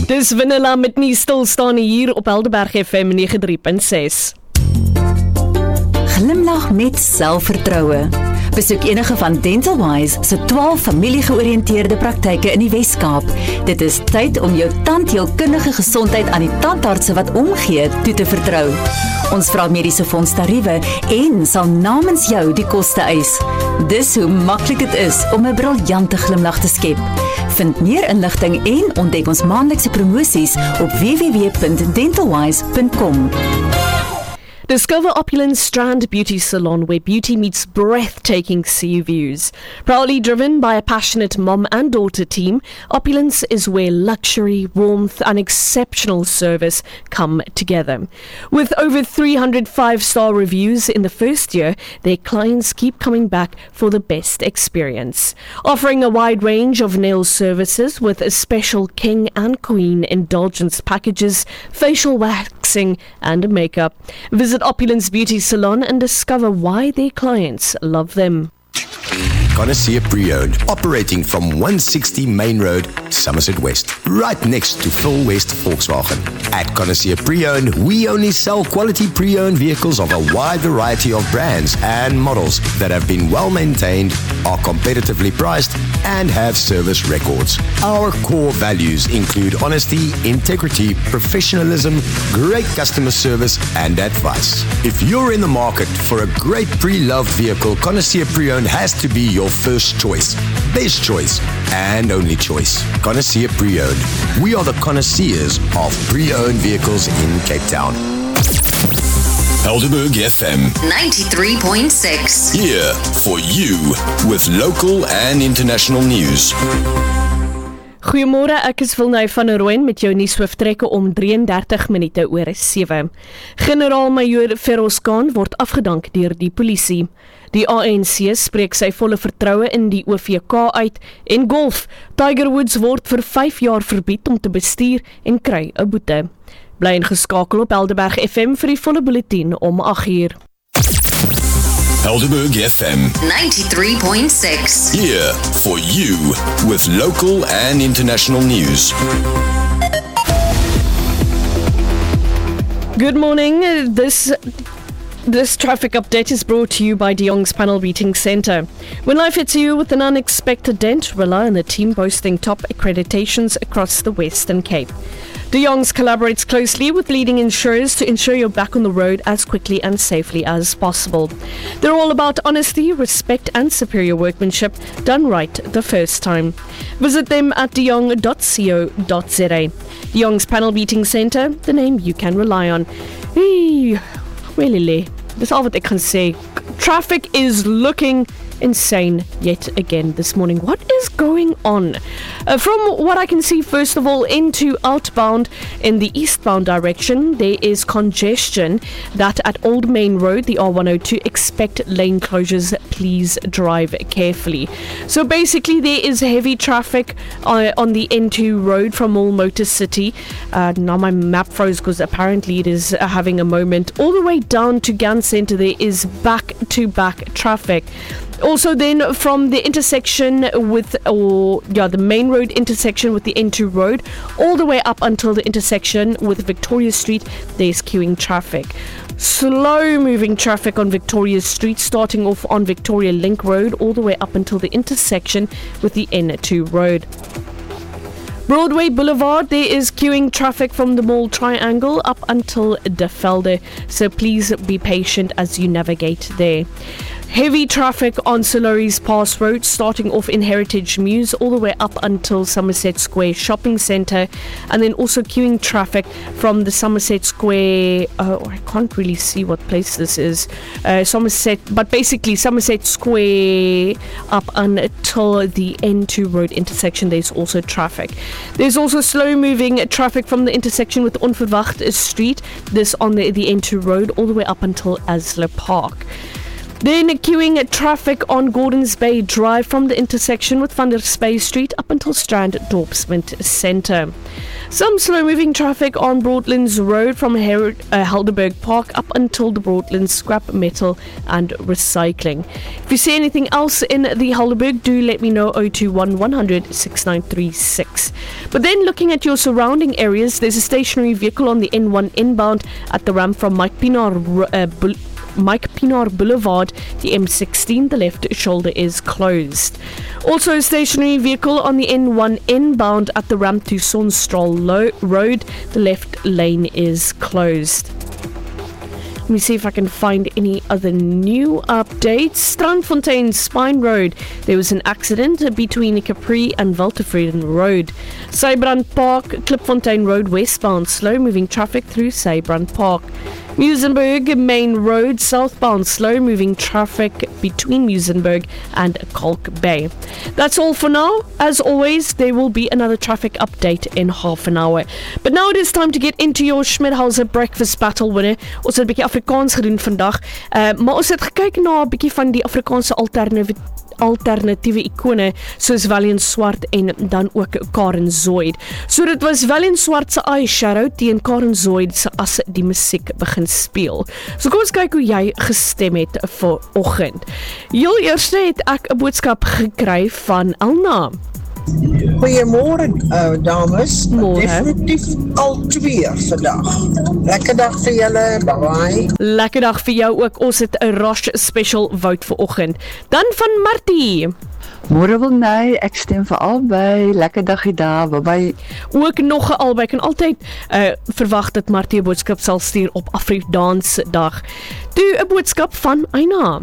Dis Vanilla met nie stilstaan hier op Helderberg FM 93.6. Glimlag met selfvertroue. Besoek enige van DentalWise se 12 familiegeoriënteerde praktyke in die Wes-Kaap. Dit is tyd om jou tandheelkundige gesondheid aan die tandartse wat omgee toe te vertrou. Ons vra mediese fonds tariewe en sal namens jou die koste eis. Dis hoe maklik dit is om 'n briljante glimlag te skep. Vind meer inligting en ontdek ons maandelikse promosies op www.dentalwise.com. Discover Opulence Strand Beauty Salon, where beauty meets breathtaking sea views. Proudly driven by a passionate mom and daughter team, Opulence is where luxury, warmth and exceptional service come together. With over 300 5-star reviews in the first year, their clients keep coming back for the best experience. Offering a wide range of nail services with a special king and queen indulgence packages, facial waxing and makeup. Visit Opulence Beauty Salon and discover why their clients love them. Connoisseur Pre-Owned, operating from 160 Main Road, Somerset West, right next to Phil West Volkswagen. At Connoisseur Pre-Owned, we only sell quality pre-owned vehicles of a wide variety of brands and models that have been well maintained, are competitively priced, and have service records. Our core values include honesty, integrity, professionalism, great customer service, and advice. If you're in the market for a great pre-loved vehicle, Connoisseur Pre-Owned has to be your first choice, best choice, and only choice. Connoisseur Pre-Owned. We are the connoisseurs of pre-owned vehicles in Cape Town. Helderberg FM 93.6. Here for you with local and international news. Goeiemôre, ek is Wilnay van der Rooyen met jou nuushooftrekke om 33 minute oor 7. Generaal-majoor Feroz Khan word afgedank deur die polisie. Die ANC spreek sy volle vertroue in die OVK uit en golf. Tiger Woods word vir 5 jaar verbied om te bestuur en kry 'n boete. Bly ingeskakel op Helderberg FM vir die volle bulletin om 8:00. Helderberg FM 93.6. Here for you with local and international news. Good morning. This traffic update is brought to you by De Jong's Panel Beating Centre. When life hits you with an unexpected dent, rely on the team boasting top accreditations across the Western Cape. De Jong's collaborates closely with leading insurers to ensure you're back on the road as quickly and safely as possible. They're all about honesty, respect and superior workmanship done right the first time. Visit them at dejong.co.za. De Jong's Panel Beating Centre, the name you can rely on. Really, that's all what I can say. Traffic is looking insane yet again this morning. What is going on? From what I can see, first of all, into outbound in the eastbound direction, there is congestion that at Old Main Road, the R102, expect lane closures. Please drive carefully. So basically, there is heavy traffic on the N2 road from Mall Motor City. Now my map froze because apparently it is having a moment. All the way down to Gun Centre, there is back-to-back traffic. Also then from the intersection with, the main road intersection with the N2 road, all the way up until the intersection with Victoria Street, there's queuing traffic. Slow moving traffic on Victoria Street, starting off on Victoria Link Road, all the way up until the intersection with the N2 road. Broadway Boulevard, there is queuing traffic from the Mall Triangle up until De Velde, so please be patient as you navigate there. Heavy traffic on Solaris Pass Road, starting off in Heritage Mews all the way up until Somerset Square Shopping Centre, and then also queuing traffic from the Somerset Square, I can't really see what place this is, Somerset Square up until the N2 road intersection. There's also traffic. There's also slow moving traffic from the intersection with Onverwacht Street, this on the N2 road all the way up until Asler Park. Then queuing traffic on Gordons Bay Drive from the intersection with Van der Spey Street up until Strand Dorpsmint Centre. Some slow-moving traffic on Broadlands Road from Helderberg Park up until the Broadlands Scrap Metal and Recycling. If you see anything else in the Helderberg, do let me know. 021 100 6936. But then looking at your surrounding areas, there's a stationary vehicle on the N1 inbound at the ramp from Mike Pienaar Boulevard, the M16, the left shoulder is closed. Also a stationary vehicle on the N1 inbound at the ramp to Sonstraal Road, the left lane is closed. Let me see if I can find any other new updates. Strandfontein Spine Road. There was an accident between Capri and Waltervreden Road. Sybrand Park, Klipfontein Road westbound. Slow moving traffic through Sybrand Park. Muizenberg Main Road southbound. Slow moving traffic between Muizenberg and Kalk Bay. That's all for now. As always, there will be another traffic update in half an hour. But now it is time to get into your Schmidhauser breakfast battle winner. Ons het 'n bietjie Afrikaans gedoen vandag, maar ons het gekyk na 'n bietjie van die Afrikaanse alternatiewe ikone soos Valiant Swart en dan ook Karen Zoid. So dit was Valiant Swart se eyeshadow teen Karen Zoid se as die musiek begin speel. So kom ons kyk hoe jy gestem het vir oggend. Heel eers het ek 'n boodskap gekry van Elna. Goeiemôre dames. Môre. Definitief al 2 vandag. Lekker dag vir julle. Bye bye. Lekker dag vir jou ook. Ons het 'n Rush special vote vir oggend. Dan van Martie. Môre wil nee, ek stem vir albei. Lekker dagie daar. Bye bye. Ook nog 'n albei. Ek kan altyd verwag dat Martie 'n boodskap sal stuur op Afrikansdag. Toe 'n boodskap van Aina.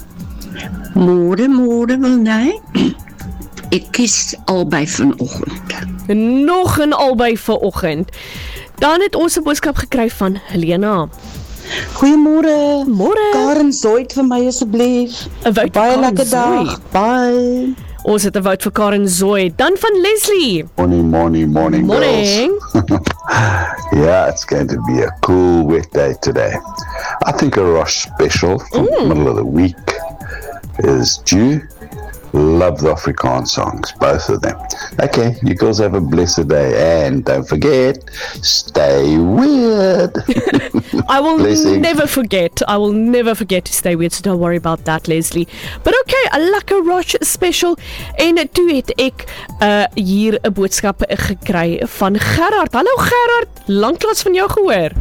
Môre wil nee. Ek kies albei vanoggend. Nog 'n albei vir oggend. Dan het ons 'n boodskap gekry van Helena. Goeiemôre. Môre. Karen Zoid vir my asseblief. 'n vote Baie vir lekker Karen dag. Bye. Ons het 'n vote vir Karen Zoid. Dan van Leslie. Morning, Morning. girls. Yeah, it's going to be a cool, wet day today. I think a Rosh special from the middle of the week is due. Love the Afrikaans songs, both of them. Okay, you girls have a blessed day, and don't forget, stay weird. I will Blessings. never forget. I will never forget to stay weird, so don't worry about that, Leslie. But okay, 'n lekker Rush special. En toe het ek hier 'n boodskap gekry van Gerard. Hallo Gerard, lanklaas van jou gehoor.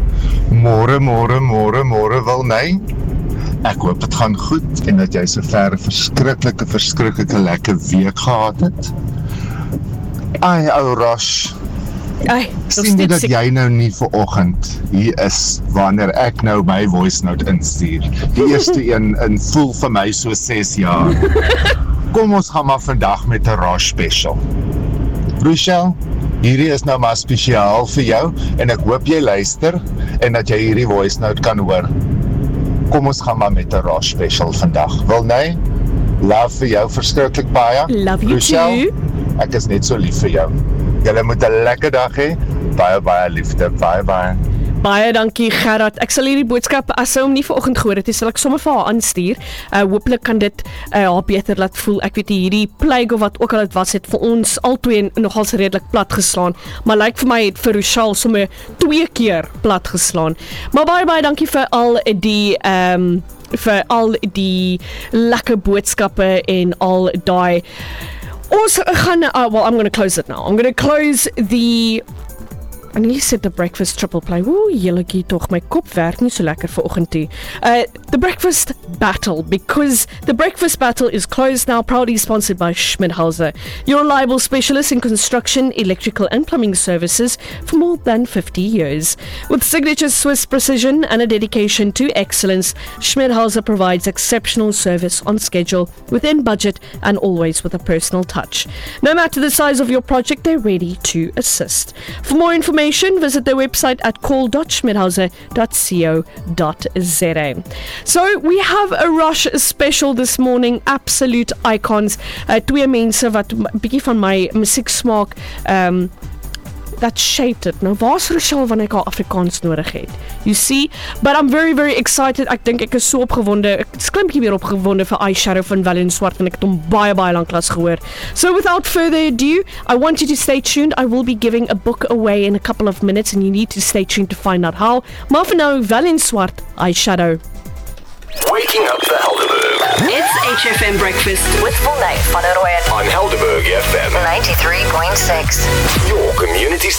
Môre wil nee. Ek hoop dit gaan goed en dat jy sover 'n verskriklike lekker week gehad het. Ai, ou Rosh. Ai, Sien jy dat jy nou nie vir oggend hier is wanneer ek nou my voice note instuur. Die eerste een voel vir my so 6 jaar. Kom ons gaan maar vandag met 'n Rosh special. Rochelle, hierdie is nou maar spesiaal vir jou en ek hoop jy luister en dat jy hierdie voice note kan hoor. Kom ons gaan maar met 'n Rosh special vandag. Wil nee? Love vir jou verskriklik baie. Love you Rochelle, too. ek is net so lief vir jou. Julle moet 'n lekker dag hê. Baie liefde. Bye. Baie dankie Gerard. Ek sal hierdie boodskap as sy hom nie vanoggend gehoor het, sal ek sommer vir haar aanstuur. Hooplik kan dit haar beter laat voel. Ek weet hierdie plague of wat ook al dit was het vir ons albei nogals redelik plat geslaan, maar lyk vir my het vir Rochelle sommer 2 keer plat geslaan. Maar baie dankie vir al die lekker boodskappe en al daai. Ons gaan well, I'm going to close it now. I'm going to close the I nearly said the breakfast triple play. Ooh, jylletjie tog, my kop werk nie so lekker vir oggend toe. The breakfast battle, because the breakfast battle is closed now, proudly sponsored by Schmidhauser, your reliable specialist in construction, electrical and plumbing services for more than 50 years. With signature Swiss precision and a dedication to excellence, Schmidhauser provides exceptional service on schedule, within budget and always with a personal touch. No matter the size of your project, they're ready to assist. For more information, visit their website at call.schmidhauser.co.za. So we have a Rush special this morning, absolute icons. Twee mense wat bietjie van my musieksmaak that shaped it. Nou, waar's Rochelle wanneer ek haar Afrikaans nodig het? You see? But I'm very, very excited. Ek dink ek is so opgewonde. Ek is klimpjie meer opgewonde vir Eyeshadow van Valiant Swart en ek het hom baie lank gehoor. So without further ado, I want you to stay tuned. I will be giving a book away in a couple of minutes and you need to stay tuned to find out how. Maar vir nou, Valiant Swart, Eyeshadow. Waking up the Helderberg. It's HFM Breakfast with Volney van der Rooyen On Helderberg FM 93.6. Your community